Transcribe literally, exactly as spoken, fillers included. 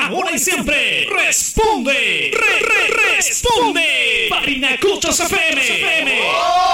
ahora y siempre. Responde, re, re, responde. Parinacochos F M.